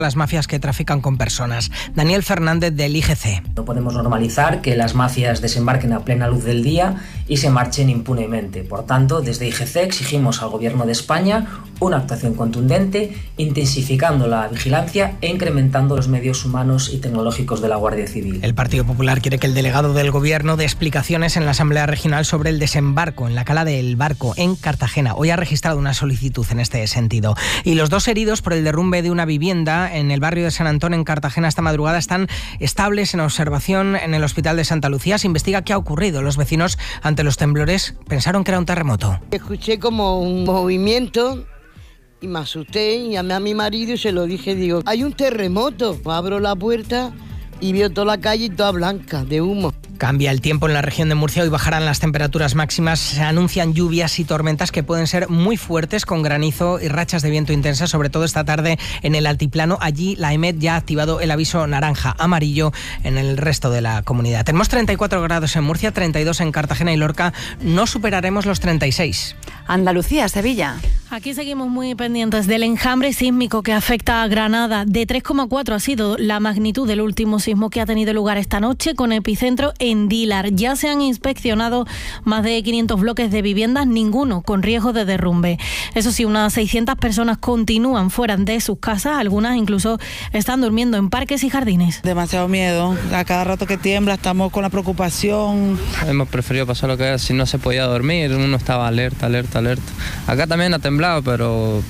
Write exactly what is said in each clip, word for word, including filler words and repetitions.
las mafias que trafican con personas. Daniel Fernández del I G C. No podemos normalizar que las mafias desembarquen a plena luz del día y se marchen impunemente. Por tanto, desde I G C exigimos al Gobierno de España una actuación contundente, intensificando la vigilancia e incrementando los medios humanos y tecnológicos de la Guardia Civil. El Partido Popular quiere que el delegado del Gobierno dé explicaciones en la Asamblea Regional sobre el desembarco en la cala del Barco, en Cartagena. Hoy ha registrado una solicitud en este sentido. Y los dos heridos por el derrumbe de una vivienda en el barrio de San Antón, en Cartagena, esta madrugada están estables en observación en el Hospital de Santa Lucía. Se investiga qué ha ocurrido. Los vecinos, ante los temblores, pensaron que era un terremoto. Escuché como un movimiento y me asusté y llamé a mi marido y se lo dije, digo, hay un terremoto. Abro la puerta y veo toda la calle toda blanca, de humo. Cambia el tiempo en la región de Murcia. Hoy bajarán las temperaturas máximas. Se anuncian lluvias y tormentas que pueden ser muy fuertes, con granizo y rachas de viento intensas, sobre todo esta tarde en el altiplano. Allí la EMET ya ha activado el aviso naranja, amarillo en el resto de la comunidad. Tenemos treinta y cuatro grados en Murcia, treinta y dos en Cartagena y Lorca. No superaremos los treinta y seis. Andalucía, Sevilla. Aquí seguimos muy pendientes del enjambre sísmico que afecta a Granada. De tres coma cuatro ha sido la magnitud del último sismo que ha tenido lugar esta noche, con epicentro en Dílar. Ya se han inspeccionado más de quinientos bloques de viviendas, ninguno con riesgo de derrumbe. Eso sí, unas seiscientas personas continúan fuera de sus casas, algunas incluso están durmiendo en parques y jardines. Demasiado miedo, a cada rato que tiembla estamos con la preocupación. Hemos preferido pasar lo que era, si no se podía dormir, uno estaba alerta, alerta, alerta. Acá también ha temblado, pero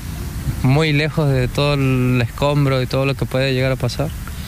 muy lejos de todo el escombro y todo lo que puede llegar a pasar.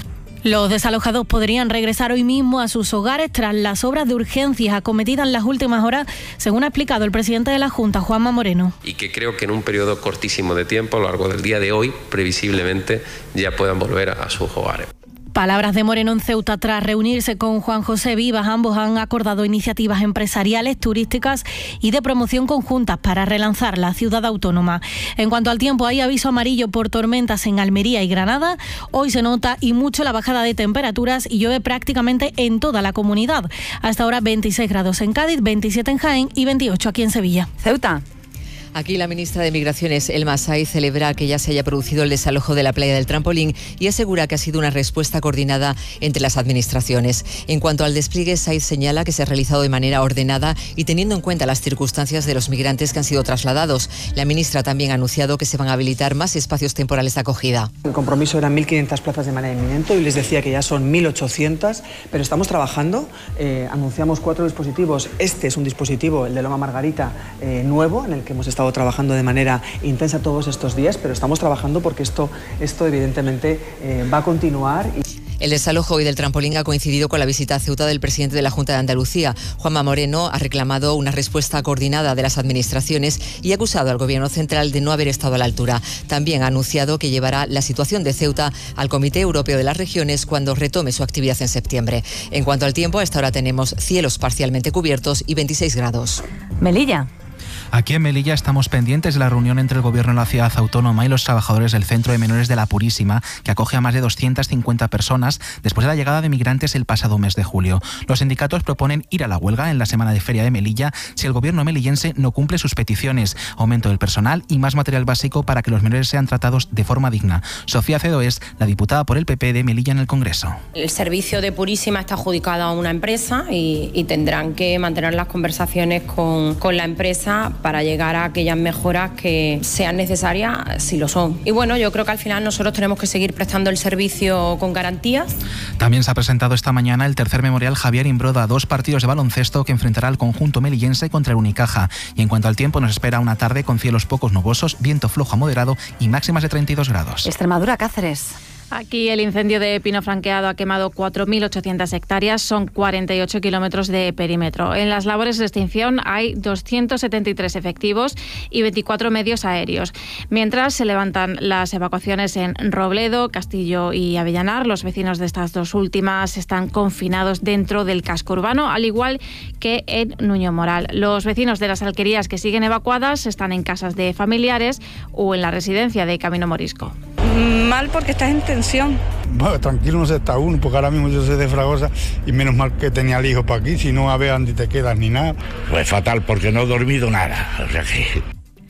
Los desalojados podrían regresar hoy mismo a sus hogares tras las obras de urgencias acometidas en las últimas horas, según ha explicado el presidente de la Junta, Juanma Moreno. Y que creo que en un periodo cortísimo de tiempo, a lo largo del día de hoy, previsiblemente ya puedan volver a sus hogares. Palabras de Moreno en Ceuta tras reunirse con Juan José Vivas. Ambos han acordado iniciativas empresariales, turísticas y de promoción conjuntas para relanzar la ciudad autónoma. En cuanto al tiempo, hay aviso amarillo por tormentas en Almería y Granada. Hoy se nota y mucho la bajada de temperaturas y llueve prácticamente en toda la comunidad. Hasta ahora veintiséis grados en Cádiz, veintisiete en Jaén y veintiocho aquí en Sevilla. Ceuta. Aquí la ministra de Migraciones, Elma Saiz, celebra que ya se haya producido el desalojo de la playa del Trampolín y asegura que ha sido una respuesta coordinada entre las administraciones. En cuanto al despliegue, Saiz señala que se ha realizado de manera ordenada y teniendo en cuenta las circunstancias de los migrantes que han sido trasladados. La ministra también ha anunciado que se van a habilitar más espacios temporales de acogida. El compromiso eran mil quinientas plazas de manera inminente y les decía que ya son mil ochocientas, pero estamos trabajando. Eh, anunciamos cuatro dispositivos. Este es un dispositivo, el de Loma Margarita, eh, nuevo, en el que hemos estado trabajando de manera intensa todos estos días, pero estamos trabajando porque esto, esto evidentemente eh, va a continuar. Y... El desalojo hoy del Trampolín ha coincidido con la visita a Ceuta del presidente de la Junta de Andalucía. Juanma Moreno ha reclamado una respuesta coordinada de las administraciones y ha acusado al Gobierno central de no haber estado a la altura. También ha anunciado que llevará la situación de Ceuta al Comité Europeo de las Regiones cuando retome su actividad en septiembre. En cuanto al tiempo, a esta hora tenemos cielos parcialmente cubiertos y veintiséis grados. Melilla. Aquí en Melilla estamos pendientes de la reunión entre el Gobierno de la ciudad autónoma y los trabajadores del Centro de Menores de la Purísima, que acoge a más de doscientas cincuenta personas después de la llegada de migrantes el pasado mes de julio. Los sindicatos proponen ir a la huelga en la semana de feria de Melilla si el Gobierno melillense no cumple sus peticiones: aumento del personal y más material básico para que los menores sean tratados de forma digna. Sofía Cedo es la diputada por el P P de Melilla en el Congreso. El servicio de Purísima está adjudicado a una empresa y, y tendrán que mantener las conversaciones con, con la empresa para llegar a aquellas mejoras que sean necesarias, si lo son. Y bueno, yo creo que al final nosotros tenemos que seguir prestando el servicio con garantías. También se ha presentado esta mañana el tercer memorial Javier Imbroda, dos partidos de baloncesto que enfrentará al conjunto melillense contra el Unicaja. Y en cuanto al tiempo, nos espera una tarde con cielos pocos nubosos, viento flojo a moderado y máximas de treinta y dos grados. Extremadura, Cáceres. Aquí el incendio de Pino Franqueado ha quemado cuatro mil ochocientas hectáreas, son cuarenta y ocho kilómetros de perímetro. En las labores de extinción hay doscientos setenta y tres efectivos y veinticuatro medios aéreos. Mientras se levantan las evacuaciones en Robledo, Castillo y Avellanar, los vecinos de estas dos últimas están confinados dentro del casco urbano, al igual que en Nuño Moral. Los vecinos de las alquerías que siguen evacuadas están en casas de familiares o en la residencia de Camino Morisco. Mal porque estás en tensión. Bueno, tranquilo no se está uno, porque ahora mismo yo soy de Fragosa y menos mal que tenía el hijo para aquí, si no a ver dónde te quedas ni nada. Pues fatal porque no he dormido nada, o sea que...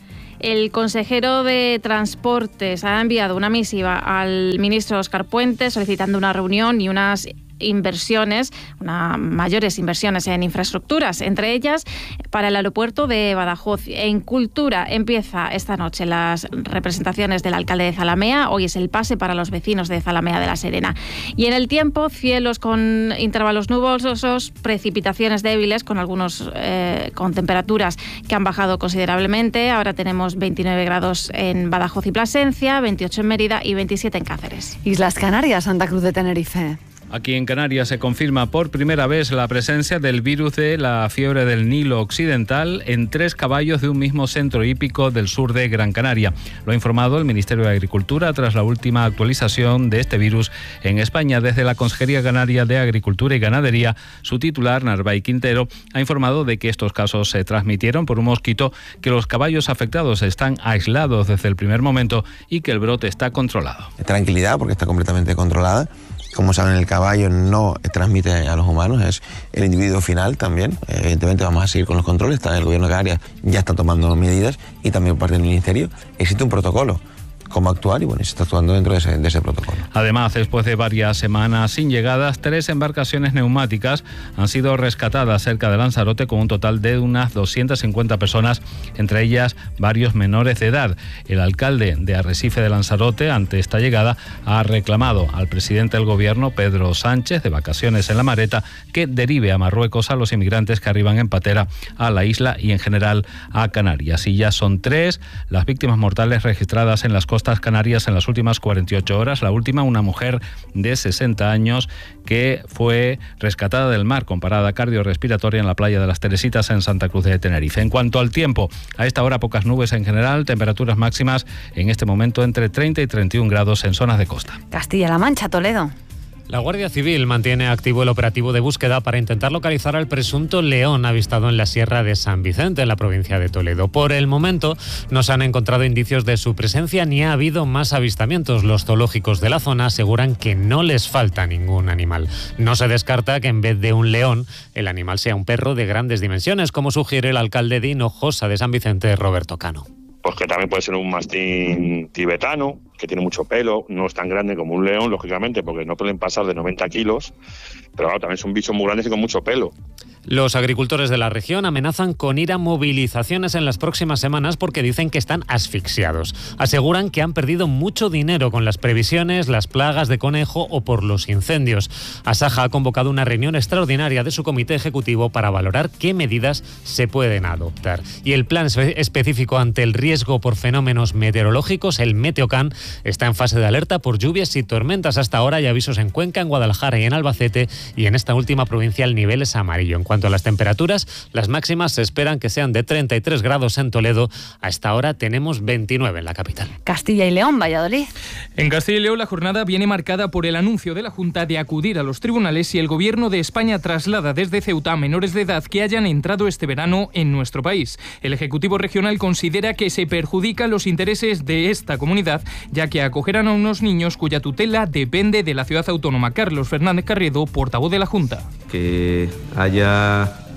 El consejero de Transportes ha enviado una misiva al ministro Óscar Puente solicitando una reunión y unas inversiones, una, mayores inversiones en infraestructuras, entre ellas para el aeropuerto de Badajoz. En Cultura empieza esta noche las representaciones del alcalde de Zalamea. Hoy es el pase para los vecinos de Zalamea de la Serena. Y en el tiempo, cielos con intervalos nubosos, precipitaciones débiles con algunos eh, con temperaturas que han bajado considerablemente. Ahora tenemos veintinueve grados en Badajoz y Plasencia, veintiocho en Mérida y veintisiete en Cáceres. Islas Canarias, Santa Cruz de Tenerife. Aquí en Canarias se confirma por primera vez la presencia del virus de la fiebre del Nilo Occidental en tres caballos de un mismo centro hípico del sur de Gran Canaria. Lo ha informado el Ministerio de Agricultura tras la última actualización de este virus en España. Desde la Consejería Canaria de Agricultura y Ganadería, su titular, Narváez Quintero, ha informado de que estos casos se transmitieron por un mosquito, que los caballos afectados están aislados desde el primer momento y que el brote está controlado. Tranquilidad, porque está completamente controlada. Como saben, el caballo no transmite a los humanos, es el individuo final también. Evidentemente vamos a seguir con los controles, el gobierno de Canarias ya está tomando medidas y también parte del Ministerio. Existe un protocolo cómo actuar y bueno, se está actuando dentro de ese, de ese protocolo. Además, después de varias semanas sin llegadas, tres embarcaciones neumáticas han sido rescatadas cerca de Lanzarote con un total de unas doscientas cincuenta personas, entre ellas varios menores de edad. El alcalde de Arrecife de Lanzarote, ante esta llegada, ha reclamado al presidente del gobierno, Pedro Sánchez, de vacaciones en La Mareta, que derive a Marruecos a los inmigrantes que arriban en patera a la isla y en general a Canarias. Y ya son tres las víctimas mortales registradas en las costas Canarias en las últimas cuarenta y ocho horas. La última, una mujer de sesenta años que fue rescatada del mar con parada cardiorrespiratoria en la playa de las Teresitas en Santa Cruz de Tenerife. En cuanto al tiempo, a esta hora pocas nubes en general, temperaturas máximas en este momento entre treinta y treinta y un grados en zonas de costa. Castilla-La Mancha, Toledo. La Guardia Civil mantiene activo el operativo de búsqueda para intentar localizar al presunto león avistado en la Sierra de San Vicente, en la provincia de Toledo. Por el momento no se han encontrado indicios de su presencia ni ha habido más avistamientos. Los zoológicos de la zona aseguran que no les falta ningún animal. No se descarta que en vez de un león, el animal sea un perro de grandes dimensiones, como sugiere el alcalde de Hinojosa de San Vicente, Roberto Cano. Pues que también puede ser un mastín tibetano, que tiene mucho pelo, no es tan grande como un león, lógicamente, porque no pueden pasar de noventa kilos, pero claro, también son bichos muy grandes y con mucho pelo. Los agricultores de la región amenazan con ir a movilizaciones en las próximas semanas porque dicen que están asfixiados. Aseguran que han perdido mucho dinero con las previsiones, las plagas de conejo o por los incendios. Asaja ha convocado una reunión extraordinaria de su comité ejecutivo para valorar qué medidas se pueden adoptar. Y el plan específico ante el riesgo por fenómenos meteorológicos, el Meteocan, está en fase de alerta por lluvias y tormentas. Hasta ahora hay avisos en Cuenca, en Guadalajara y en Albacete, y en esta última provincia el nivel es amarillo. En cuanto a las temperaturas, las máximas se esperan que sean de treinta y tres grados en Toledo. A esta hora tenemos veintinueve en la capital. Castilla y León, Valladolid. En Castilla y León la jornada viene marcada por el anuncio de la Junta de acudir a los tribunales si el Gobierno de España traslada desde Ceuta a menores de edad que hayan entrado este verano en nuestro país. El Ejecutivo Regional considera que se perjudican los intereses de esta comunidad, ya que acogerán a unos niños cuya tutela depende de la ciudad autónoma. Carlos Fernández Carriedo, portavoz de la Junta. Que haya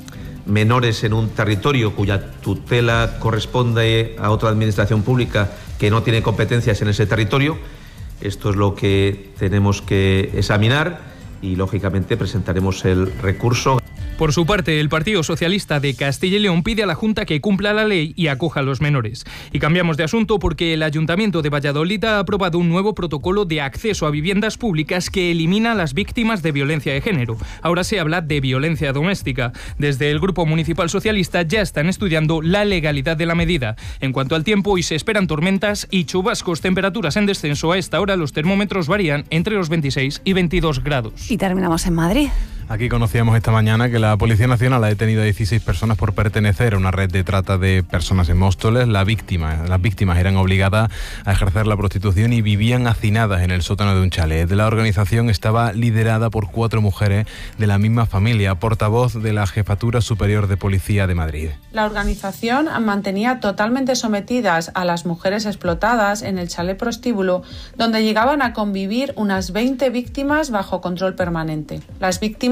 menores en un territorio cuya tutela corresponde a otra administración pública que no tiene competencias en ese territorio. Esto es lo que tenemos que examinar y, lógicamente, presentaremos el recurso. Por su parte, el Partido Socialista de Castilla y León pide a la Junta que cumpla la ley y acoja a los menores. Y cambiamos de asunto porque el Ayuntamiento de Valladolid ha aprobado un nuevo protocolo de acceso a viviendas públicas que elimina a las víctimas de violencia de género. Ahora se habla de violencia doméstica. Desde el Grupo Municipal Socialista ya están estudiando la legalidad de la medida. En cuanto al tiempo, hoy se esperan tormentas y chubascos, temperaturas en descenso. A esta hora los termómetros varían entre los veintiséis y veintidós grados. Y terminamos en Madrid. Aquí conocíamos esta mañana que la Policía Nacional ha detenido a dieciséis personas por pertenecer a una red de trata de personas en Móstoles. La víctima, las víctimas eran obligadas a ejercer la prostitución y vivían hacinadas en el sótano de un chalet. La organización estaba liderada por cuatro mujeres de la misma familia, portavoz de la Jefatura Superior de Policía de Madrid. La organización mantenía totalmente sometidas a las mujeres explotadas en el chalet prostíbulo, donde llegaban a convivir unas veinte víctimas bajo control permanente. Las víctimas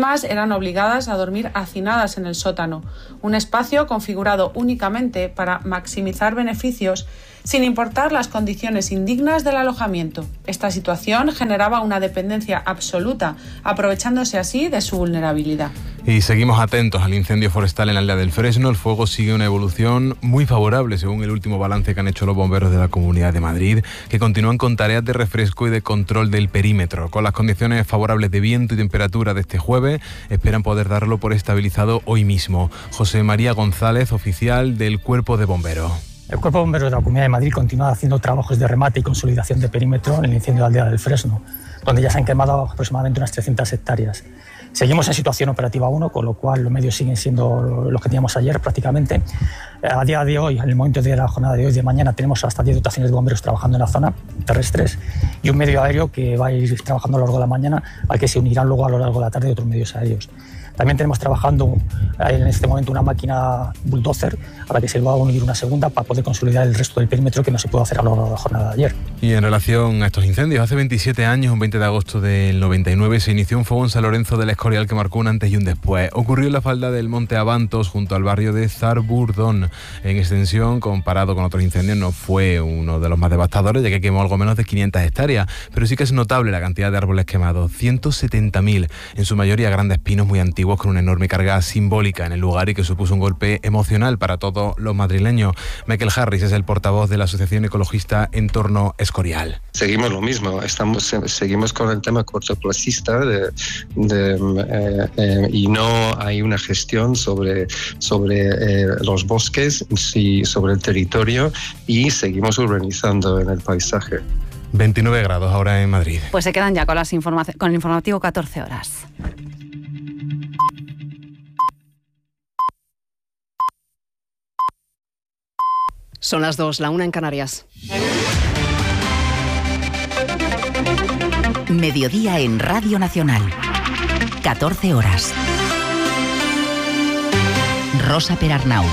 víctimas eran obligadas a dormir hacinadas en el sótano, un espacio configurado únicamente para maximizar beneficios sin importar las condiciones indignas del alojamiento. Esta situación generaba una dependencia absoluta, aprovechándose así de su vulnerabilidad. Y seguimos atentos al incendio forestal en la aldea del Fresno. El fuego sigue una evolución muy favorable, según el último balance que han hecho los bomberos de la Comunidad de Madrid, que continúan con tareas de refresco y de control del perímetro. Con las condiciones favorables de viento y temperatura de este jueves, esperan poder darlo por estabilizado hoy mismo. José María González, oficial del Cuerpo de Bomberos. El Cuerpo de Bomberos de la Comunidad de Madrid continúa haciendo trabajos de remate y consolidación de perímetro en el incendio de la aldea del Fresno, donde ya se han quemado aproximadamente unas trescientas hectáreas. Seguimos en situación operativa uno, con lo cual los medios siguen siendo los que teníamos ayer prácticamente. A día de hoy, en el momento de la jornada de hoy de mañana, tenemos hasta diez dotaciones de bomberos trabajando en la zona, terrestres, y un medio aéreo que va a ir trabajando a lo largo de la mañana, al que se unirán luego a lo largo de la tarde otros medios aéreos. También tenemos trabajando en este momento una máquina bulldozer a la que se va a unir una segunda para poder consolidar el resto del perímetro que no se pudo hacer a lo largo de la jornada de ayer. Y en relación a estos incendios, hace veintisiete años, un veinte de agosto del noventa y nueve, se inició un fuego en San Lorenzo del Escorial que marcó un antes y un después. Ocurrió en la falda del Monte Abantos, junto al barrio de Zarburdón. En extensión, comparado con otros incendios, no fue uno de los más devastadores, ya que quemó algo menos de quinientas hectáreas, pero sí que es notable la cantidad de árboles quemados, ciento setenta mil, en su mayoría grandes pinos muy antiguos, con una enorme carga simbólica en el lugar y que supuso un golpe emocional para todos los madrileños. Michael Harris es el portavoz de la Asociación Ecologista Entorno Escorial. Seguimos lo mismo, estamos, seguimos con el tema cortoplacista de, de, eh, eh, y no hay una gestión sobre, sobre eh, los bosques y sobre el territorio, y seguimos urbanizando en el paisaje. veintinueve grados ahora en Madrid. Pues se quedan ya con, las informaci- con el informativo catorce horas. Son las dos, la una en Canarias. Mediodía en Radio Nacional. catorce horas. Rosa Perarnau.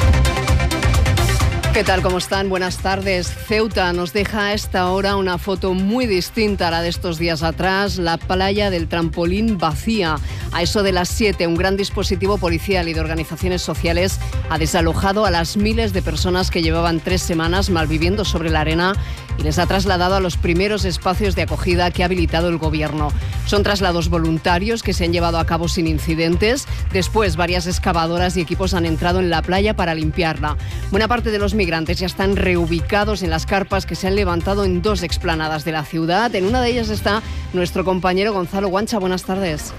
¿Qué tal? ¿Cómo están? Buenas tardes. Ceuta nos deja a esta hora una foto muy distinta a la de estos días atrás. La playa del Trampolín vacía. A eso de las siete, un gran dispositivo policial y de organizaciones sociales ha desalojado a las miles de personas que llevaban tres semanas malviviendo sobre la arena y les ha trasladado a los primeros espacios de acogida que ha habilitado el Gobierno. Son traslados voluntarios que se han llevado a cabo sin incidentes. Después, varias excavadoras y equipos han entrado en la playa para limpiarla. Buena parte de los migrantes ya están reubicados en las carpas que se han levantado en dos explanadas de la ciudad. En una de ellas está nuestro compañero Gonzalo Guancha. Buenas tardes.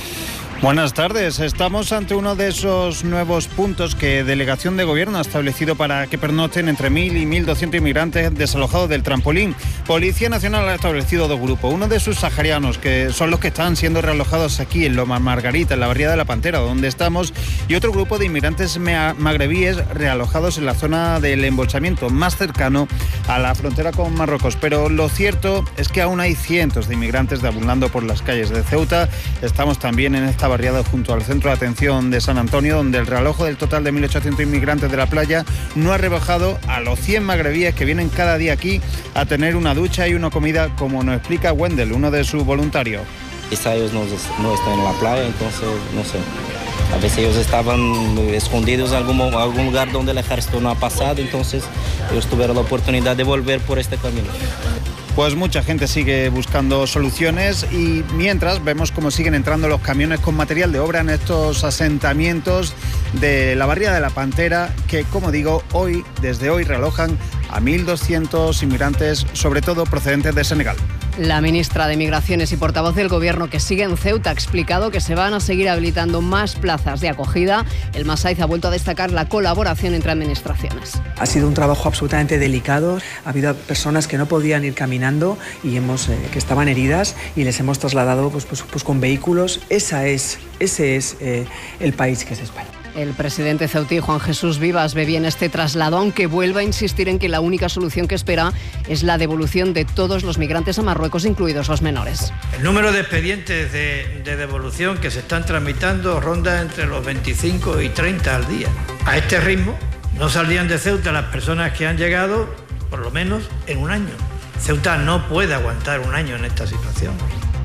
Buenas tardes. Estamos ante uno de esos nuevos puntos que Delegación de Gobierno ha establecido para que pernocten entre mil y mil doscientos inmigrantes desalojados del Trampolín. Policía Nacional ha establecido dos grupos. Uno de sus saharianos, que son los que están siendo realojados aquí en Loma Margarita, en la barriada de La Pantera, donde estamos, y otro grupo de inmigrantes magrebíes realojados en la zona del embolsamiento más cercano a la frontera con Marruecos. Pero lo cierto es que aún hay cientos de inmigrantes deambulando por las calles de Ceuta. Estamos también en esta barriada junto al centro de atención de San Antonio, donde el realojo del total de mil ochocientos inmigrantes de la playa no ha rebajado a los cien magrebíes que vienen cada día aquí a tener una ducha y una comida, como nos explica Wendell, uno de sus voluntarios. Quizá ellos no, no están en la playa, entonces no sé. A veces ellos estaban escondidos en algún, algún lugar donde el ejército no ha pasado, entonces ellos tuvieron la oportunidad de volver por este camino. Pues mucha gente sigue buscando soluciones y mientras vemos cómo siguen entrando los camiones con material de obra en estos asentamientos de la barriada de La Pantera, que, como digo, hoy, desde hoy, realojan a mil doscientos inmigrantes, sobre todo procedentes de Senegal. La ministra de Migraciones y portavoz del Gobierno, que sigue en Ceuta, ha explicado que se van a seguir habilitando más plazas de acogida. El Masaiz ha vuelto a destacar la colaboración entre administraciones. Ha sido un trabajo absolutamente delicado. Ha habido personas que no podían ir caminando y hemos, eh, que estaban heridas, y les hemos trasladado pues, pues, pues con vehículos. Esa es, ese es eh, el país que es España. El presidente ceutí, Juan Jesús Vivas, ve bien este traslado, aunque vuelve a insistir en que la única solución que espera es la devolución de todos los migrantes a Marruecos, incluidos los menores. El número de expedientes de, de devolución que se están tramitando ronda entre los veinticinco y treinta al día. A este ritmo no saldrían de Ceuta las personas que han llegado, por lo menos, en un año. Ceuta no puede aguantar un año en esta situación.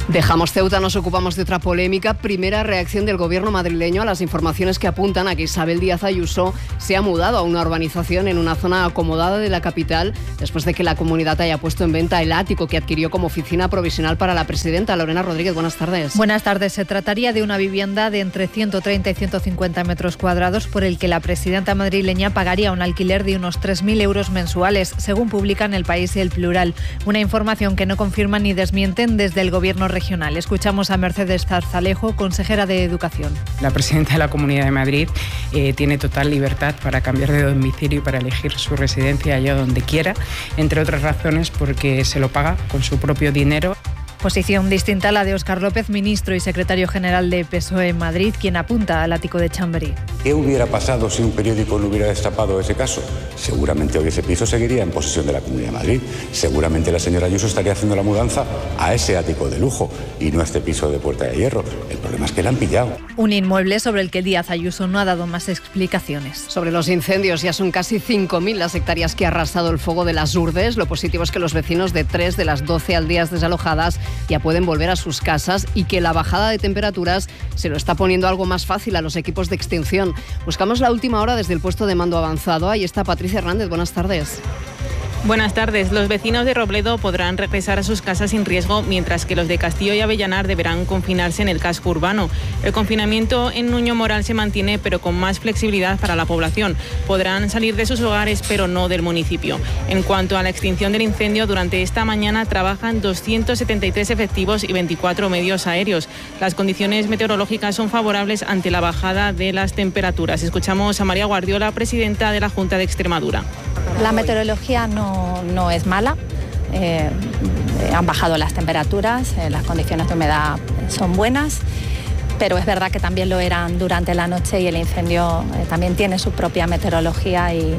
Dejamos Ceuta, nos ocupamos de otra polémica. Primera reacción del gobierno madrileño a las informaciones que apuntan a que Isabel Díaz Ayuso se ha mudado a una urbanización en una zona acomodada de la capital después de que la comunidad haya puesto en venta el ático que adquirió como oficina provisional para la presidenta. Lorena Rodríguez, buenas tardes. Buenas tardes. Se trataría de una vivienda de entre ciento treinta y ciento cincuenta metros cuadrados por el que la presidenta madrileña pagaría un alquiler de unos tres mil euros mensuales, según publican El País y El Plural. Una información que no confirman ni desmienten desde el gobierno regional. Escuchamos a Mercedes Zarzalejo, consejera de Educación. La presidenta de la Comunidad de Madrid eh, tiene total libertad para cambiar de domicilio y para elegir su residencia allá donde quiera, entre otras razones porque se lo paga con su propio dinero. Posición distinta a la de Óscar López, ministro y secretario general de P S O E en Madrid, quien apunta al ático de Chamberí. ¿Qué hubiera pasado si un periódico no hubiera destapado ese caso? Seguramente hoy ese piso seguiría en posesión de la Comunidad de Madrid. Seguramente la señora Ayuso estaría haciendo la mudanza a ese ático de lujo y no a este piso de Puerta de Hierro. El problema es que la han pillado. Un inmueble sobre el que Díaz Ayuso no ha dado más explicaciones. Sobre los incendios, ya son casi cinco mil las hectáreas que ha arrasado el fuego de las Urdes. Lo positivo es que los vecinos de tres de las doce aldeas desalojadas ya pueden volver a sus casas y que la bajada de temperaturas se lo está poniendo algo más fácil a los equipos de extinción. Buscamos la última hora desde el puesto de mando avanzado. Ahí está Patricia Hernández. Buenas tardes. Buenas tardes. Los vecinos de Robledo podrán regresar a sus casas sin riesgo, mientras que los de Castillo y Avellanar deberán confinarse en el casco urbano. El confinamiento en Nuño Moral se mantiene, pero con más flexibilidad para la población. Podrán salir de sus hogares, pero no del municipio. En cuanto a la extinción del incendio, durante esta mañana trabajan doscientos setenta y tres efectivos y veinticuatro medios aéreos. Las condiciones meteorológicas son favorables ante la bajada de las temperaturas. Escuchamos a María Guardiola, presidenta de la Junta de Extremadura. La meteorología no, no es mala, eh, han bajado las temperaturas, eh, las condiciones de humedad son buenas, pero es verdad que también lo eran durante la noche y el incendio eh, también tiene su propia meteorología y,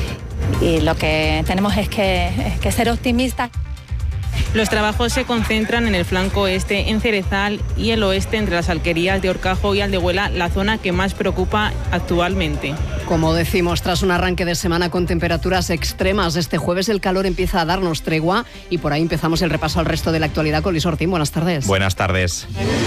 y lo que tenemos es que, es que ser optimistas. Los trabajos se concentran en el flanco este, en Cerezal, y el oeste, entre las alquerías de Horcajo y Aldehuela, la zona que más preocupa actualmente. Como decimos, tras un arranque de semana con temperaturas extremas, este jueves el calor empieza a darnos tregua y por ahí empezamos el repaso al resto de la actualidad con Luis Ortín. Buenas tardes. Buenas tardes.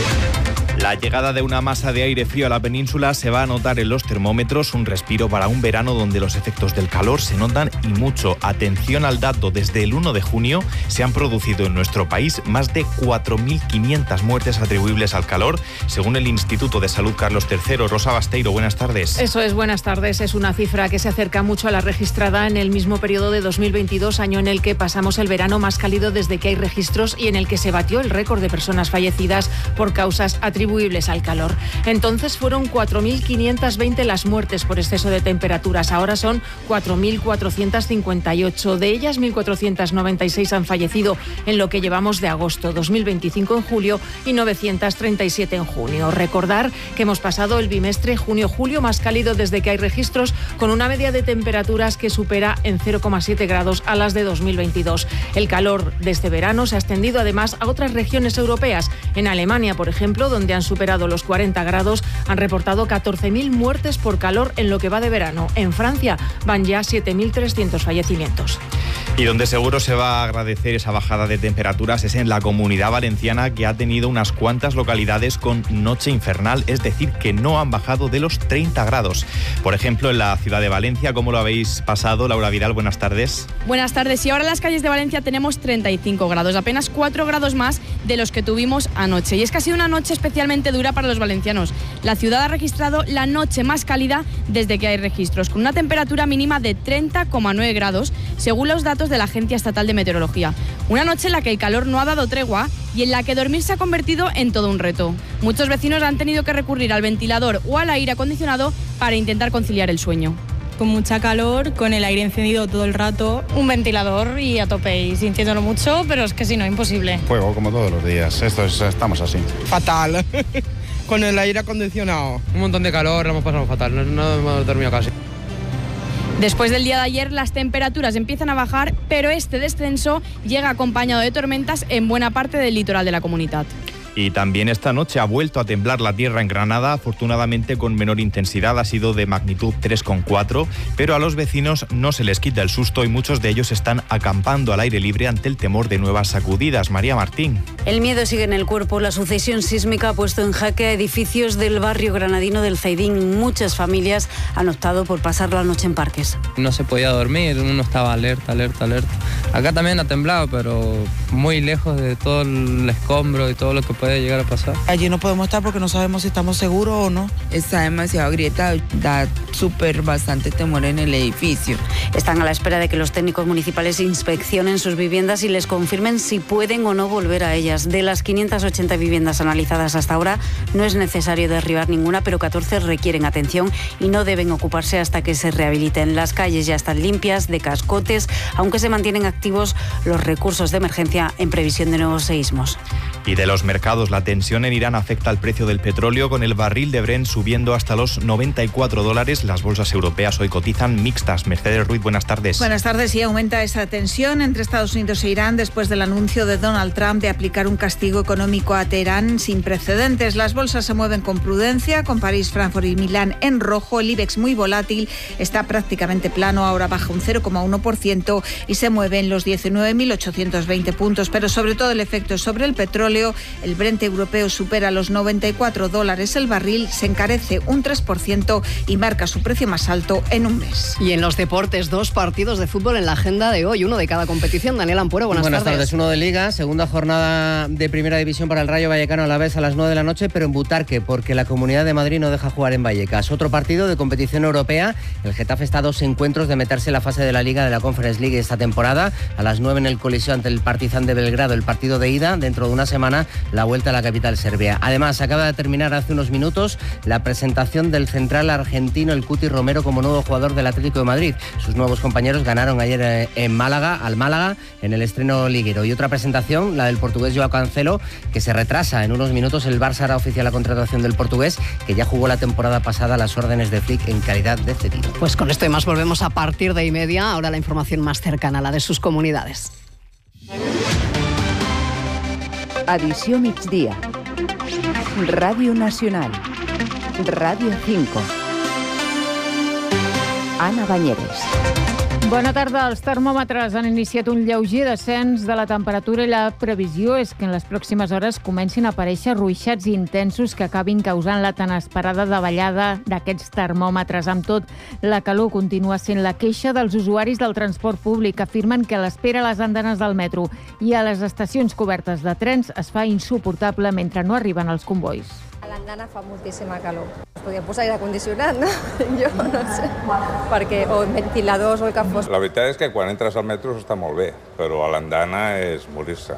La llegada de una masa de aire frío a la península se va a notar en los termómetros, un respiro para un verano donde los efectos del calor se notan y mucho. Atención al dato, desde el uno de junio se han producido en nuestro país más de cuatro mil quinientas muertes atribuibles al calor, según el Instituto de Salud Carlos tercero. Rosa Basteiro, buenas tardes. Eso es, buenas tardes. Es una cifra que se acerca mucho a la registrada en el mismo periodo de dos mil veintidós, año en el que pasamos el verano más cálido desde que hay registros y en el que se batió el récord de personas fallecidas por causas atribuibles al calor. Entonces fueron cuatro mil quinientas veinte las muertes por exceso de temperaturas. Ahora son cuatro mil cuatrocientas cincuenta y ocho. De ellas, mil cuatrocientas noventa y seis han fallecido en lo que llevamos de agosto, dos mil veinticinco en julio y novecientos treinta y siete en junio. Recordar que hemos pasado el bimestre junio-julio más cálido desde que hay registros, con una media de temperaturas que supera en cero coma siete grados a las de dos mil veintidós. El calor de este verano se ha extendido además a otras regiones europeas. En Alemania, por ejemplo, donde han superado los cuarenta grados, han reportado catorce mil muertes por calor en lo que va de verano. En Francia van ya siete mil trescientos fallecimientos. Y donde seguro se va a agradecer esa bajada de temperaturas es en la Comunidad Valenciana, que ha tenido unas cuantas localidades con noche infernal, es decir, que no han bajado de los treinta grados. Por ejemplo, en la ciudad de Valencia, ¿cómo lo habéis pasado? Laura Vidal, buenas tardes. Buenas tardes. Y ahora en las calles de Valencia tenemos treinta y cinco grados, apenas cuatro grados más de los que tuvimos anoche. Y es que ha sido una noche especialmente dura para los valencianos. La ciudad ha registrado la noche más cálida desde que hay registros, con una temperatura mínima de treinta coma nueve grados, según los datos de la Agencia Estatal de Meteorología. Una noche en la que el calor no ha dado tregua y en la que dormir se ha convertido en todo un reto. Muchos vecinos han tenido que recurrir al ventilador o al aire acondicionado para intentar conciliar el sueño. Con mucha calor, con el aire encendido todo el rato. Un ventilador y a tope y sintiéndolo mucho, pero es que si no, imposible. Fuego como todos los días, esto es, estamos así. Fatal, con el aire acondicionado. Un montón de calor, lo hemos pasado fatal, no, no hemos dormido casi. Después del día de ayer, las temperaturas empiezan a bajar, pero este descenso llega acompañado de tormentas en buena parte del litoral de la comunidad. Y también esta noche ha vuelto a temblar la tierra en Granada, afortunadamente con menor intensidad, ha sido de magnitud tres coma cuatro, pero a los vecinos no se les quita el susto y muchos de ellos están acampando al aire libre ante el temor de nuevas sacudidas. María Martín. El miedo sigue en el cuerpo. La sucesión sísmica ha puesto en jaque a edificios del barrio granadino del Zaidín. Muchas familias han optado por pasar la noche en parques. No se podía dormir, uno estaba alerta, alerta, alerta. Acá también ha temblado, pero muy lejos de todo el escombro y todo lo que puede llegar a pasar. Allí no podemos estar porque no sabemos si estamos seguros o no. Está demasiado agrietado, da súper bastante temor en el edificio. Están a la espera de que los técnicos municipales inspeccionen sus viviendas y les confirmen si pueden o no volver a ellas. De las quinientas ochenta viviendas analizadas hasta ahora, no es necesario derribar ninguna, pero catorce requieren atención y no deben ocuparse hasta que se rehabiliten. Las calles ya están limpias de cascotes, aunque se mantienen activos los recursos de emergencia en previsión de nuevos seísmos. Y de los mercados, la tensión en Irán afecta al precio del petróleo, con el barril de Brent subiendo hasta los noventa y cuatro dólares. Las bolsas europeas hoy cotizan mixtas. Mercedes Ruiz, buenas tardes. Buenas tardes. Y aumenta esa tensión entre Estados Unidos e Irán después del anuncio de Donald Trump de aplicar un castigo económico a Teherán sin precedentes. Las bolsas se mueven con prudencia, con París, Frankfurt y Milán en rojo. El IBEX muy volátil, está prácticamente plano, ahora baja un cero coma uno por ciento y se mueve en los diecinueve mil ochocientos veinte puntos. Pero sobre todo el efecto es sobre el petróleo. El Brent europeo supera los noventa y cuatro dólares el barril, se encarece un tres por ciento y marca su precio más alto en un mes. Y en los deportes, dos partidos de fútbol en la agenda de hoy, uno de cada competición. Daniel Ampuero, buenas, buenas tardes. tardes. Uno de Liga, segunda jornada de Primera División para el Rayo Vallecano a la vez a las nueve de la noche, pero en Butarque, porque la Comunidad de Madrid no deja jugar en Vallecas. Otro partido de competición europea, el Getafe está a dos encuentros de meterse en la fase de la Liga de la Conference League esta temporada. A las nueve en el Coliseo ante el Partizan de Belgrado, el partido de ida. Dentro de una semana, la vuelta a la capital serbia. Además, acaba de terminar hace unos minutos la presentación del central argentino, el Cuti Romero, como nuevo jugador del Atlético de Madrid. Sus nuevos compañeros ganaron ayer en Málaga, al Málaga, en el estreno liguero. Y otra presentación, la del portugués Joao Cancelo, que se retrasa. En unos minutos el Barça hará oficial la contratación del portugués, que ya jugó la temporada pasada a las órdenes de Flick en calidad de cedido. Pues con esto y más volvemos a partir de y media. Ahora la información más cercana, la de sus comunidades. Edició migdia. Ràdio Nacional. Ràdio cinco. Anna Banyeres. Bona tarda. Els termòmetres han iniciat un lleuger descens de la temperatura i la previsió és que en les pròximes hores comencin a aparèixer ruixats intensos que acabin causant la tan esperada davallada d'aquests termòmetres. Amb tot, la calor continua sent la queixa dels usuaris del transport públic. Afirmen que l'espera a les andanes del metro i a les estacions cobertes de trens es fa insuportable mentre no arriben els convois. A l'andana fa moltíssima calor. Es podria posar aire condicionat, no? Jo no sé. Perquè, o ventiladors o el que fos. La veritat és que quan entres al metro està molt bé, però a l'andana és morir-se.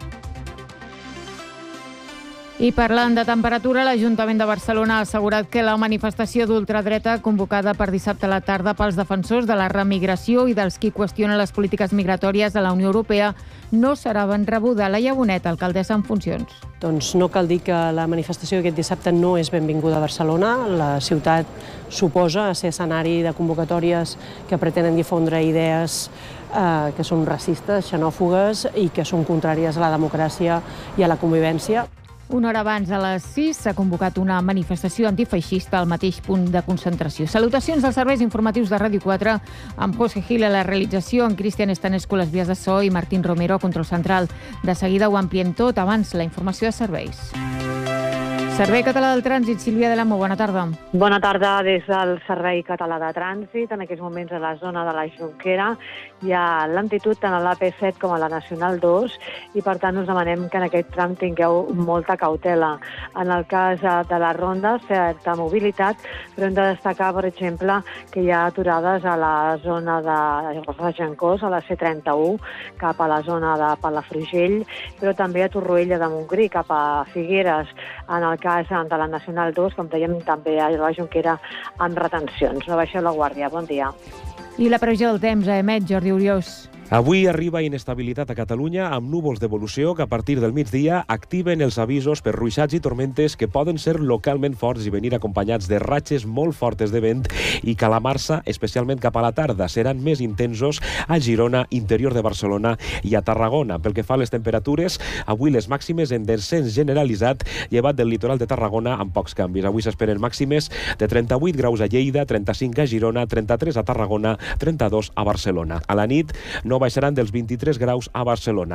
I parlant de temperatura, l'Ajuntament de Barcelona ha assegurat que la manifestació d'ultradreta convocada per dissabte a la tarda pels defensors de la remigració i dels qui qüestionen les polítiques migratòries de la Unió Europea no serà ben rebuda. Laia Bonet, alcaldessa en funcions. Doncs no cal dir que la manifestació d'aquest dissabte no és benvinguda a Barcelona. La ciutat suposa ser escenari de convocatòries que pretenen difondre idees eh, que són racistes, xenòfogues i que són contràries a la democràcia i a la convivència. Una hora abans, a les sis, s'ha convocat una manifestació antifeixista al mateix punt de concentració. Salutacions dels serveis informatius de Ràdio quatre, amb José Gil a la realització, en Cristian Estanescu a les vies de so i Martín Romero a control central. De seguida ho ampliem tot, abans la informació de serveis. Servei Català del Trànsit, Sílvia de l'Amo, bona tarda. Bona tarda des del Servei Català de Trànsit. En aquests moments a la zona de la Jonquera hi ha lentitud tant a l'A P set com a la Nacional dos i per tant us demanem que en aquest tram tingueu molta cautela. En el cas de la ronda, certa mobilitat, però hem de destacar, per exemple, que hi ha aturades a la zona de Regencós, a la C trenta-u, cap a la zona de Palafrugell, però també a Torroella de Montgrí, cap a Figueres. En el cas de la Nacional dos, com dèiem, també a la Jonquera amb retencions. No baixeu la guàrdia. Bon dia. I la previsió del temps a Emet, Jordi Oriós. Avui arriba inestabilitat a Catalunya amb núvols d'evolució que a partir del migdia activen els avisos per ruixats i tormentes que poden ser localment forts i venir acompanyats de ratxes molt fortes de vent i calamar-se, especialment cap a la tarda. Seran més intensos a Girona, interior de Barcelona i a Tarragona. Pel que fa a les temperatures, avui les màximes en descens generalitzat, llevat del litoral de Tarragona amb pocs canvis. Avui s'esperen màximes de trenta-vuit graus a Lleida, trenta-cinc a Girona, trenta-tres a Tarragona, trenta-dos a Barcelona. A la nit no baixaran dels vint-i-tres graus a Barcelona.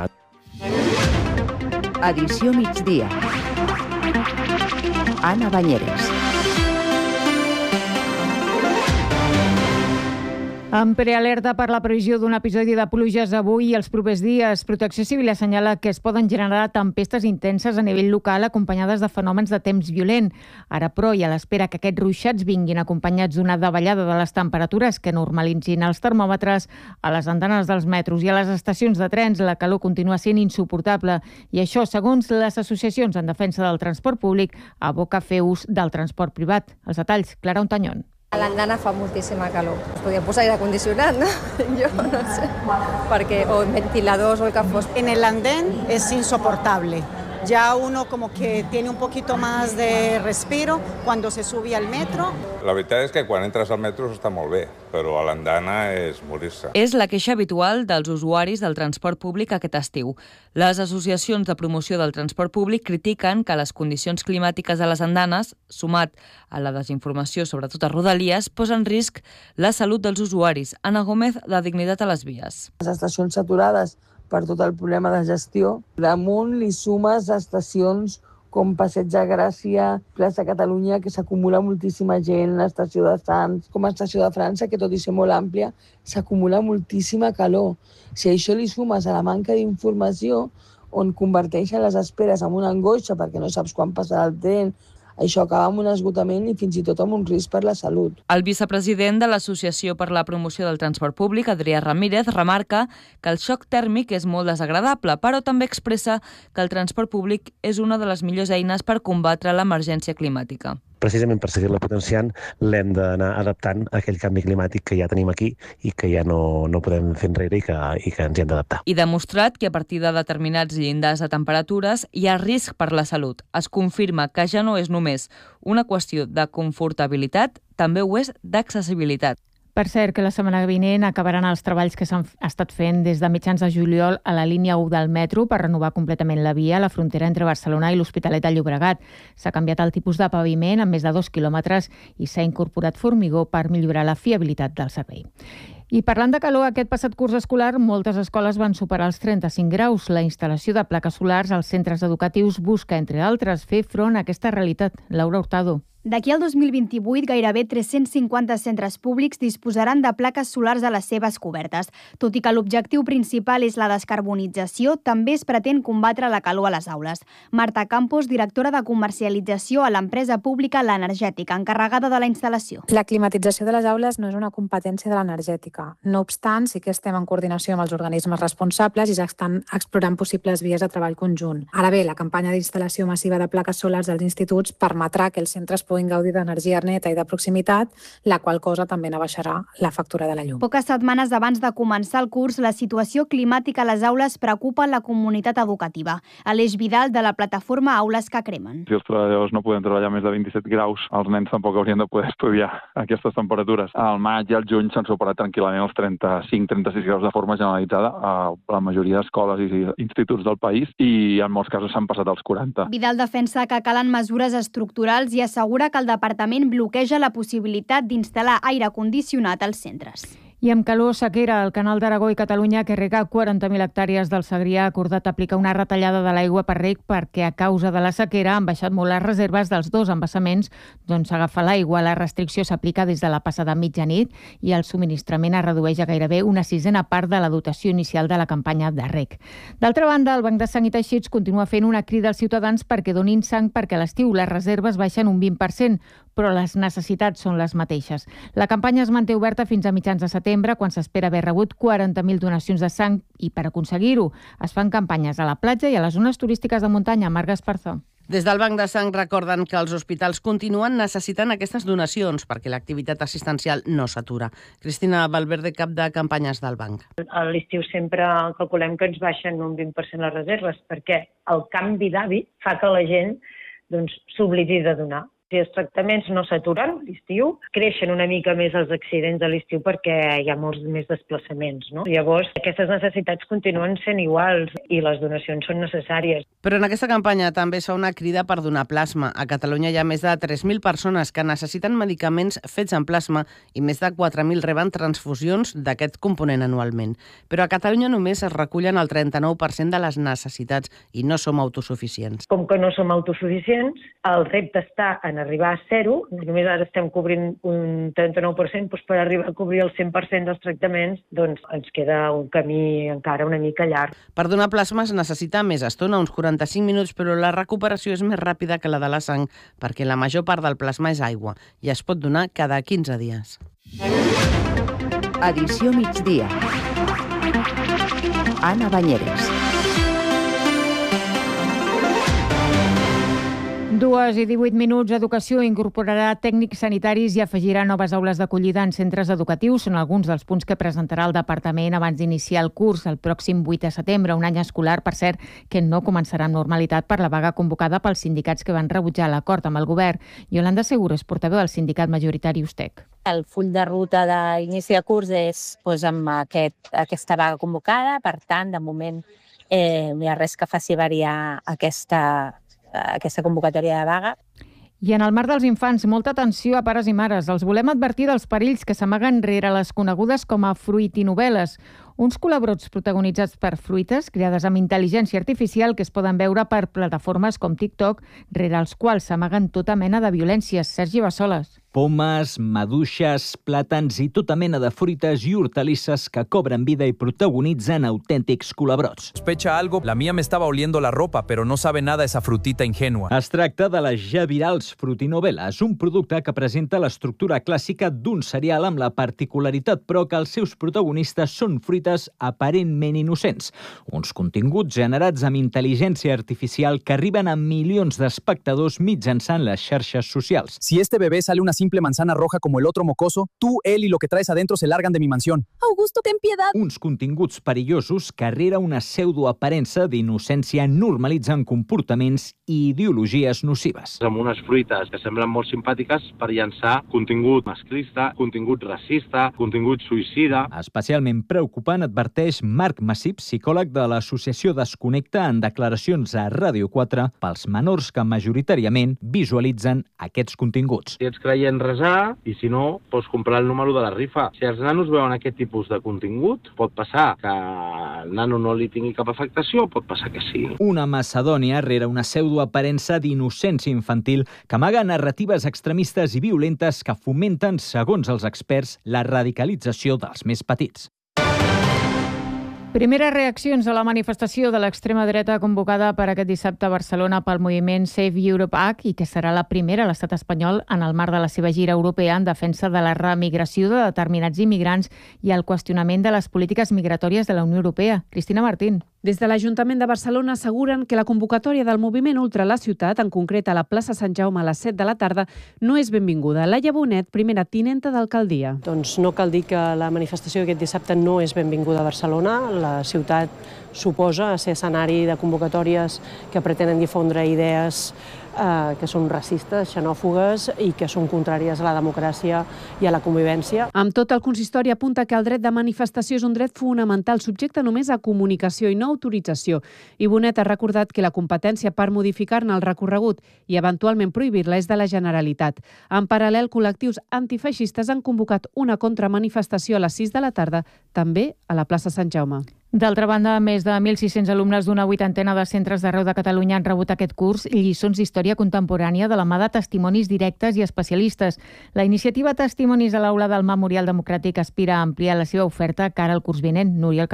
Edició migdia. Anna Banyeres. En prealerta per la previsió d'un episodi de pluges avui i els propers dies, Protecció Civil assenyala que es poden generar tempestes intenses a nivell local acompanyades de fenòmens de temps violent. Ara, però, i a l'espera que aquests ruixats vinguin acompanyats d'una davallada de les temperatures que normalitzin els termòmetres, a les andanes dels metros i a les estacions de trens la calor continua sent insuportable i això, segons les associacions en defensa del transport públic, aboca a fer ús del transport privat. Els detalls, Clara Ontañón. A l'andana fa moltíssima calor. Es podia posar aire condicionat, ¿no? Yo no sé. Porque, o ventiladors o el que fos. En el andén es insoportable. Ya uno como que tiene un poquito más de respiro cuando se sube al metro. La veritat és que quan entres al metro està molt bé, però a l'andana és morir-se. És la queixa habitual dels usuaris del transport públic aquest estiu. Les associacions de promoció del transport públic critiquen que les condicions climàtiques de les andanes, sumat a la desinformació, sobretot a Rodalies, posen en risc la salut dels usuaris. Ana Gómez, de Dignitat a les Vies. Les estacions saturades per tot el problema de gestió. Damunt li sumes estacions com Passeig de Gràcia, plaça Catalunya, que s'acumula moltíssima gent, l'estació de Sants, com a estació de França, que tot i ser molt àmplia, s'acumula moltíssima calor. Si això li sumes a la manca d'informació, on converteixen les esperes en una angoixa perquè no saps quan passarà el tren, això acaba amb un esgotament i fins i tot amb un risc per la salut. El vicepresident de l'Associació per la Promoció del Transport Públic, Adrià Ramírez, remarca que el xoc tèrmic és molt desagradable, però també expressa que el transport públic és una de les millors eines per combatre l'emergència climàtica. Precisament per seguir-la potenciant, l'hem d'anar adaptant a aquell canvi climàtic que ja tenim aquí i que ja no, no podem fer enrere i que, i que ens hi hem d'adaptar. I demostrat que a partir de determinats llindars de temperatures hi ha risc per la salut. Es confirma que ja no és només una qüestió de confortabilitat, també ho és d'accessibilitat. Per cert, que la setmana vinent acabaran els treballs que s'han estat fent des de mitjans de juliol a la línia u del metro per renovar completament la via a la frontera entre Barcelona i l'Hospitalet de Llobregat. S'ha canviat el tipus de paviment amb més de dos quilòmetres i s'ha incorporat formigó per millorar la fiabilitat del servei. I parlant de calor, aquest passat curs escolar, moltes escoles van superar els trenta-cinc graus. La instal·lació de plaques solars als centres educatius busca, entre altres, fer front a aquesta realitat. Laura Hurtado. D'aquí al dos mil vint-i-vuit, gairebé tres-cents cinquanta centres públics disposaran de plaques solars a les seves cobertes. Tot i que l'objectiu principal és la descarbonització, també es pretén combatre la calor a les aules. Marta Campos, directora de comercialització a l'empresa pública L'Energètica, encarregada de la instal·lació. La climatització de les aules no és una competència de l'energètica. No obstant, sí que estem en coordinació amb els organismes responsables i ja estan explorant possibles vies de treball conjunt. Ara bé, la campanya d'instal·lació massiva de plaques solars als instituts permetrà que els centres puguin gaudir d'energia neta i de proximitat, la qual cosa també n'abaixarà la factura de la llum. Poques setmanes abans de començar el curs, la situació climàtica a les aules preocupa la comunitat educativa. Aleix Vidal, de la plataforma Aules que Cremen. Si els treballadors no podem treballar més de vint-i-set graus, els nens tampoc haurien de poder estudiar a aquestes temperatures. Al maig i al juny s'han superat tranquil·lament els trenta-cinc trenta-sis graus de forma generalitzada a la majoria d'escoles i instituts del país i en molts casos s'han passat als quaranta. Vidal defensa que calen mesures estructurals i assegura que el departament bloqueja la possibilitat d'instal·lar aire condicionat als centres. I amb calor, sequera, el Canal d'Aragó i Catalunya, que rega quaranta mil hectàrees del Segrià, ha acordat aplicar una retallada de l'aigua per reg perquè a causa de la sequera han baixat molt les reserves dels dos embassaments d'on s'agafa l'aigua. La restricció s'aplica des de la passada mitjanit i el subministrament es redueix a gairebé una sisena part de la dotació inicial de la campanya de reg. D'altra banda, el Banc de Sang i Teixits continua fent una crida als ciutadans perquè donin sang perquè a l'estiu les reserves baixen un vint per cent, però les necessitats són les mateixes. La campanya es manté oberta fins a mitjans de setembre, quan s'espera haver rebut quaranta mil donacions de sang, i per aconseguir-ho es fan campanyes a la platja i a les zones turístiques de muntanya. Marc Esparza. Des del Banc de Sang recorden que els hospitals continuen necessitant aquestes donacions perquè l'activitat assistencial no s'atura. Cristina Valverde, cap de campanyes del banc. A l'estiu sempre calculem que ens baixen un vint per cent les reserves perquè el canvi d'hàbit fa que la gent doncs, s'oblidi de donar. Si els tractaments no s'aturen a l'estiu, creixen una mica més els accidents a l'estiu perquè hi ha molts més desplaçaments. No? Llavors, aquestes necessitats continuen sent iguals i les donacions són necessàries. Però en aquesta campanya també es fa una crida per donar plasma. A Catalunya hi ha més de tres mil persones que necessiten medicaments fets en plasma i més de quatre mil reben transfusions d'aquest component anualment. Però a Catalunya només es recullen el trenta-nou per cent de les necessitats i no som autosuficients. Com que no som autosuficients, el repte està en arribar a zero, només ara estem cobrint un trenta-nou per cent, doncs per arribar a cobrir el cent per cent dels tractaments, doncs ens queda un camí encara una mica llarg. Per donar plasma es necessita més estona, uns quaranta-cinc minuts, però la recuperació és més ràpida que la de la sang, perquè la major part del plasma és aigua i es pot donar cada quinze dies. Edició migdia. Anna Banyeres. Dues i divuit minuts. Educació incorporarà tècnics sanitaris i afegirà noves aules d'acollida en centres educatius. Són alguns dels punts que presentarà el departament abans d'iniciar el curs el pròxim vuit de setembre, un any escolar, per cert, que no començarà amb normalitat per la vaga convocada pels sindicats que van rebutjar l'acord amb el govern. Yolanda Seguro és portaveu del sindicat majoritari Ustec. El full de ruta d'inici de curs és doncs, amb aquest, aquesta vaga convocada, per tant, de moment eh, no hi ha res que faci variar aquesta aquesta convocatòria de vaga. I en el marc dels infants, molta atenció a pares i mares. Els volem advertir dels perills que s'amaguen rere les conegudes com a fruitinovel·les, uns colabrots protagonitzats per fruites creades amb intel·ligència artificial que es poden veure per plataformes com TikTok, rere els quals s'amaguen tota mena de violències. Sergi Bassoles. Pomes, maduixes, plàtans i tota mena de fruites i hortalisses que cobren vida y protagonitzan autèntics colabrots. Sospecha algo, la mía me estaba oliendo la ropa, pero no sabe nada esa frutita ingenua. Es tracta de les ja virals frutinovel·les, un producte que presenta l'estructura clàssica d'un cereal amb la particularitat, però que els seus protagonistes són fruites aparentment innocents. Uns continguts generats amb intel·ligència artificial que arriben a milions d'espectadors mitjançant les xarxes socials. Si este bebé sale una simple manzana roja como el otro mocoso, tú, él y lo que traes adentro se largan de mi mansión. Augusto, ten piedad! Uns continguts perillosos que rere una pseudoaparença d'innocència normalitzen comportaments i ideologies nocives. Amb unes fruites que semblen molt simpàtiques per llançar contingut masclista, contingut racista, contingut suïcida. Especialment preocupant, adverteix Marc Massip, psicòleg de l'associació Desconnecta, en declaracions a Ràdio quatre, pels menors que majoritàriament visualitzen aquests continguts. Si ets creient, resar, i si no, pots comprar el número de la rifa. Si els nanos veuen aquest tipus de contingut, pot passar que el nano no li tingui cap afectació, pot passar que sí. Una macedònia rere una pseudoaparença d'innocència infantil que amaga narratives extremistes i violentes que fomenten, segons els experts, la radicalització dels més petits. Primeres reaccions a la manifestació de l'extrema dreta convocada per aquest dissabte a Barcelona pel moviment Save Europe Act i que serà la primera a l'estat espanyol en el marc de la seva gira europea en defensa de la remigració de determinats immigrants i el qüestionament de les polítiques migratòries de la Unió Europea. Cristina Martín. Des de l'Ajuntament de Barcelona asseguren que la convocatòria del moviment ultra a la ciutat, en concret a la plaça Sant Jaume a les set de la tarda, no és benvinguda. Laia Bonet, primera tinenta d'alcaldia. Doncs no cal dir que la manifestació aquest dissabte no és benvinguda a Barcelona. La ciutat suposa ser escenari de convocatòries que pretenen difondre idees eh, que són racistes, xenòfogues i que són contràries a la democràcia i a la convivència. Amb tot, el consistori apunta que el dret de manifestació és un dret fonamental, subjecte només a comunicació i no autorització. I Bonet ha recordat que la competència per modificar-ne el recorregut i eventualment prohibir-la és de la Generalitat. En paral·lel, col·lectius antifeixistes han convocat una contramanifestació a les sis de la tarda, també a la plaça Sant Jaume. D'altra banda, més de mil sis-cents alumnes d'una vuitantena de centres d'arreu de Catalunya han rebut aquest curs lliçons d'història contemporània de la mà de testimonis directes i especialistes. La iniciativa Testimonis a l'aula del Memorial Democràtic aspira a ampliar la seva oferta cara al curs vinent. Núria Alcalà.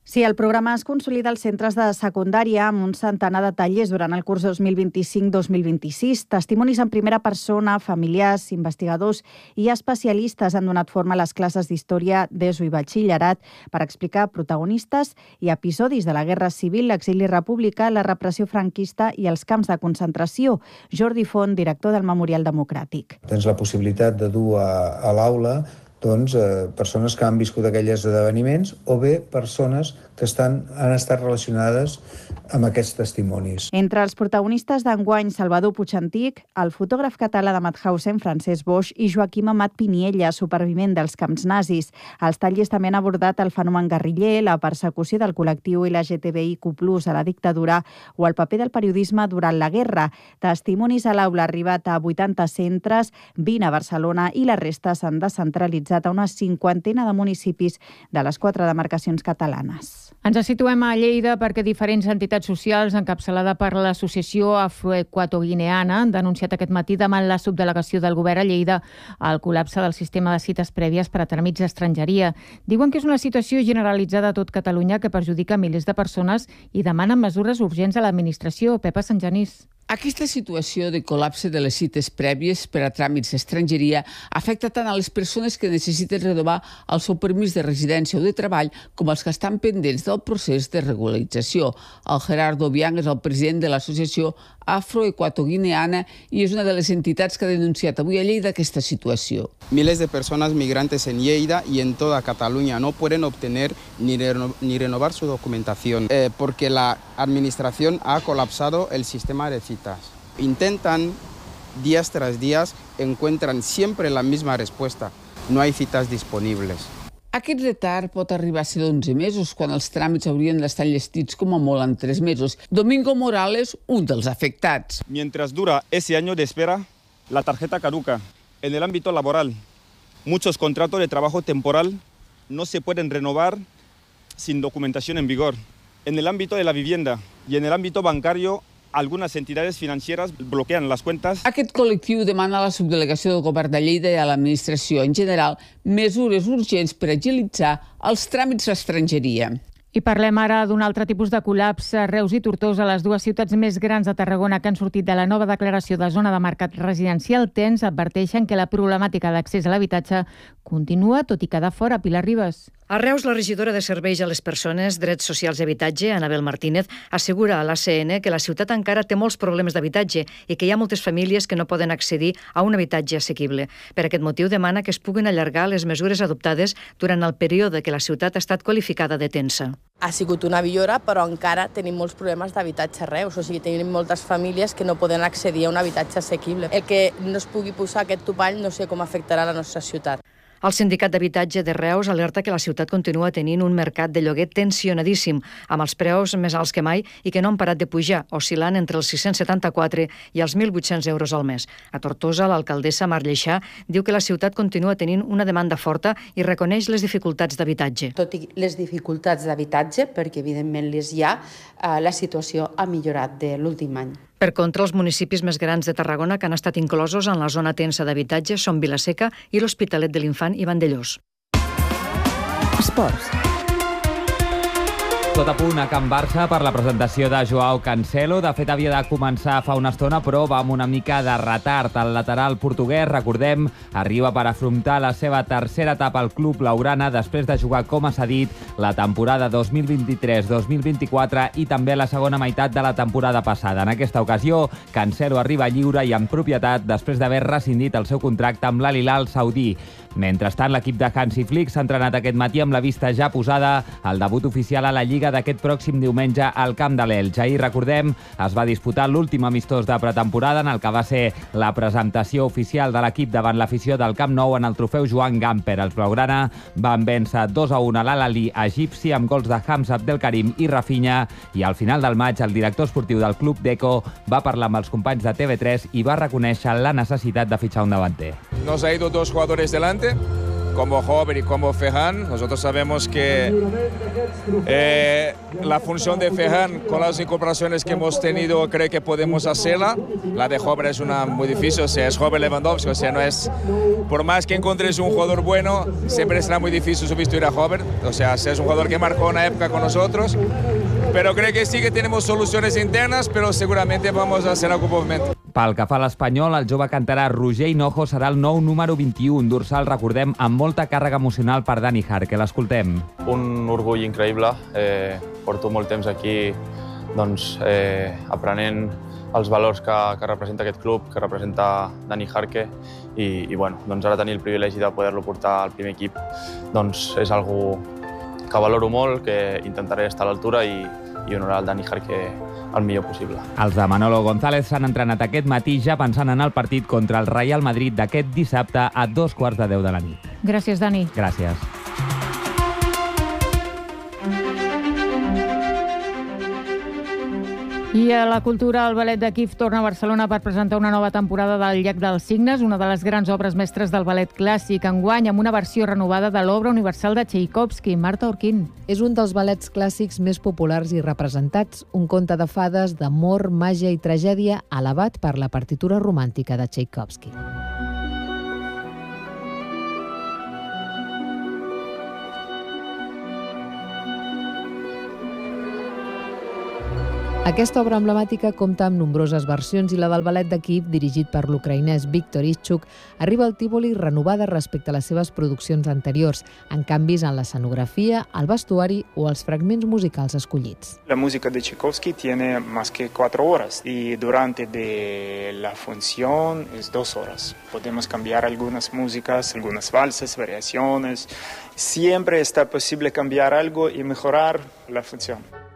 Sí, el programa es consolida als centres de secundària amb un centenar de tallers durant el curs dos mil vint-i-cinc dos mil vint-i-sis. Testimonis en primera persona, familiars, investigadors i especialistes han donat forma a les classes d'història d'ESO i batxillerat per explicar protagonistes i episodis de la Guerra Civil, l'exili republicà, la repressió franquista i els camps de concentració. Jordi Font, director del Memorial Democràtic. Tens la possibilitat de dur a, a l'aula doncs, eh, persones que han viscut aquells esdeveniments o bé persones que estan, han estat relacionades amb aquests testimonis. Entre els protagonistes d'enguany, Salvador Puigantic, el fotògraf català de Mauthausen, Francesc Boix, i Joaquim Amat Piniella, supervivent dels camps nazis. Els tallers també han abordat el fenomen guerriller, la persecució del col·lectiu L G T B I Q plus, a la dictadura o el paper del periodisme durant la guerra. Testimonis a l'aula arribat a vuitanta centres, vint a Barcelona i la resta s'han descentralitzat a una cinquantena de municipis de les quatre demarcacions catalanes. Ens situem a Lleida perquè diferents entitats socials, encapçalada per l'Associació Afroequatoguineana, han denunciat aquest matí davant la subdelegació del govern a Lleida el col·lapse del sistema de cites prèvies per a tràmits d'estrangeria. Diuen que és una situació generalitzada a tot Catalunya que perjudica milers de persones i demanen mesures urgents a l'administració. Pepa Sant Genís. Aquesta situació de col·lapse de les cites prèvies per a tràmits d'estrangeria afecta tant a les persones que necessiten renovar el seu permís de residència o de treball com els que estan pendents del procés de regularització. El Gerardo Biang és el president de l'Associació Afroequatoguineana i és una de les entitats que ha denunciat avui a Lleida aquesta situació. Miles de personas migrantes en Lleida y en toda Cataluña no pueden obtener ni, reno, ni renovar su documentación eh, porque la administración ha colapsado el sistema de citas. Intentan días tras días, encuentran siempre la misma respuesta. No hay citas disponibles. Aquest retard pot arribar a ser d'onze mesos, quan els tràmits haurien d'estar enllestits com a molt en tres mesos. Domingo Morales, un dels afectats. Mientras dura ese año de espera, la tarjeta caduca. En el ámbito laboral, muchos contratos de trabajo temporal no se pueden renovar sin documentación en vigor. En el ámbito de la vivienda y en el ámbito bancario, algunes entitats financieres bloqueen les cuentas. Aquest col·lectiu demana a la subdelegació del govern de Lleida i a l'administració en general mesures urgents per agilitzar els tràmits d'estrangeria. I parlem ara d'un altre tipus de col·lapse. Reus i Tortosa, les dues ciutats més grans de Tarragona que han sortit de la nova declaració de zona de mercat residencial tens, adverteixen que la problemàtica d'accés a l'habitatge continua, tot i quedar fora. Pilar Ribas. A Reus, la regidora de Serveis a les Persones, Drets Socials i Habitatge, Anabel Martínez, assegura a l'A C N que la ciutat encara té molts problemes d'habitatge i que hi ha moltes famílies que no poden accedir a un habitatge assequible. Per aquest motiu demana que es puguin allargar les mesures adoptades durant el període que la ciutat ha estat qualificada de tensa. Ha sigut una millora, però encara tenim molts problemes d'habitatge a Reus, o sigui, tenim moltes famílies que no poden accedir a un habitatge assequible. El que no es pugui posar aquest topall no sé com afectarà la nostra ciutat. El Sindicat d'Habitatge de Reus alerta que la ciutat continua tenint un mercat de lloguer tensionadíssim, amb els preus més alts que mai i que no han parat de pujar, oscil·lant entre els sis-cents setanta-quatre i els mil vuit-cents euros al mes. A Tortosa, l'alcaldessa Mar Lleixà diu que la ciutat continua tenint una demanda forta i reconeix les dificultats d'habitatge. Tot i les dificultats d'habitatge, perquè evidentment les hi ha, la situació ha millorat de l'últim any. Per contra, els municipis més grans de Tarragona que han estat inclosos en la zona tensa d'habitatge són Vilaseca i l'Hospitalet de l'Infant i Vandellós. Esports. Tot a punt a Can Barça per la presentació de Joao Cancelo. De fet, havia de començar fa una estona, però va amb una mica de retard. El lateral portuguès, recordem, arriba per afrontar la seva tercera etapa al club blaugrana després de jugar, com s'ha dit, la temporada dos mil vint-i-tres dos mil vint-i-quatre i també la segona meitat de la temporada passada. En aquesta ocasió, Cancelo arriba lliure i en propietat després d'haver rescindit el seu contracte amb l'Al Hilal saudí. Mentrestant, l'equip de Hansi Flick s'ha entrenat aquest matí amb la vista ja posada al debut oficial a la Lliga d'aquest pròxim diumenge al camp de l'Elx. Ahir, recordem, es va disputar l'últim amistós de pretemporada en el que va ser la presentació oficial de l'equip davant l'afició del Camp Nou en el trofeu Joan Gamper. Els blaugrana van vèncer dos a un a l'Al-Ahly egipci amb gols de Hamza Abdelkarim i Rafinha, i al final del maig el director esportiu del club Deco va parlar amb els companys de T V tres i va reconèixer la necessitat de fitxar un davanter. Nos ha ido dos jugadores delante, como Hover y como Ferran, nosotros sabemos que eh, la función de Ferran con las incorporaciones que hemos tenido creo que podemos hacerla. La de Hover es una muy difícil, o sea, es Hover Lewandowski, o sea, no es, por más que encontres un jugador bueno, siempre será muy difícil sustituir a Hover, o sea, es un jugador que marcó una época con nosotros, pero creo que sí que tenemos soluciones internas, pero seguramente vamos a hacer algún movimiento. Pel que fa a l'Espanyol, el jove cantarà Roger Hinojo serà el nou número vint-i-u, un dorsal, recordem, amb molta càrrega emocional per Dani Jarque. L'escoltem. Un orgull increïble. Eh, porto molt temps aquí doncs, eh, aprenent els valors que, que representa aquest club, que representa Dani Jarque, i, i bueno, doncs ara tenir el privilegi de poder-lo portar al primer equip doncs és algo que valoro molt, que intentaré estar a l'altura i, i honorar el Dani Jarque el millor possible. Els de Manolo González s'han entrenat aquest matí ja pensant en el partit contra el Real Madrid d'aquest dissabte a dos quarts de deu de la nit. Gràcies, Dani. Gràcies. I a la cultura, el ballet de Kíev torna a Barcelona per presentar una nova temporada del Llac dels Cignes, una de les grans obres mestres del ballet clàssic, enguany amb una versió renovada de l'obra universal de Txaikovski. Marta Orquín. És un dels ballets clàssics més populars i representats, un conte de fades d'amor, màgia i tragèdia elevat per la partitura romàntica de Txaikovski. Aquesta obra emblemàtica compta amb nombroses versions i la del ballet de Kíev, dirigit per l'ucraïnès Viktor Ischuk, arriba al Tívoli renovada respecte a les seves produccions anteriors, en canvis en l'escenografia, el vestuari o els fragments musicals escollits. La música de Tchaikovsky tiene más que cuatro horas y durante de la función es dos horas. Podemos cambiar algunas músicas, algunas valses, variaciones. Siempre está posible cambiar algo y mejorar la función.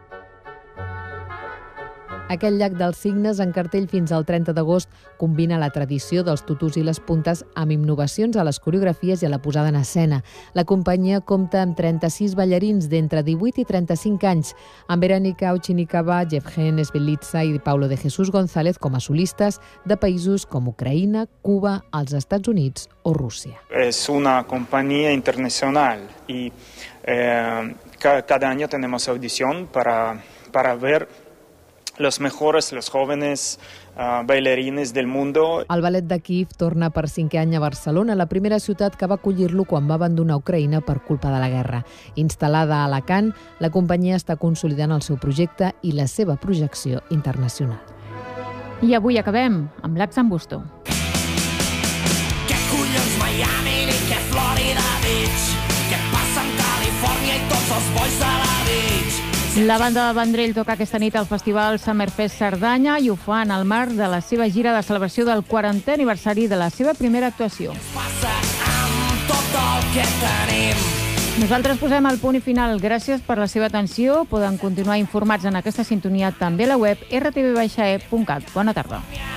Aquest Llac dels Cignes, en cartell fins al trenta d'agost, combina la tradició dels tutus i les puntes amb innovacions a les coreografies i a la posada en escena. La companyia compta amb trenta-sis ballarins d'entre divuit i trenta-cinc anys, amb Verónica Ovchinikova, Yevgen Svelitsa i Paulo de Jesús González com a solistes de països com Ucraïna, Cuba, els Estats Units o Rússia. Es una compañía internacional y eh, cada año tenemos audición para, para ver los mejores, los jóvenes uh, bailarines del mundo. El ballet de Kíev torna per cinquè any a Barcelona, la primera ciutat que va acollir-lo quan va abandonar Ucraïna per culpa de la guerra. Instal·lada a Alacant, la companyia està consolidant el seu projecte i la seva projecció internacional. I avui acabem amb l'Axan Busto. Què collons Miami ni què Florida Beach? Què passa amb Califòrnia i tots els bois de la Beach? La banda de Vendrell toca aquesta nit al Festival Summerfest Cerdanya i ho fa en el marc de la seva gira de celebració del quarantè aniversari de la seva primera actuació. Nosaltres posem el punt i final. Gràcies per la seva atenció. Poden continuar informats en aquesta sintonia també a la web r t v e punt cat. Bona tarda.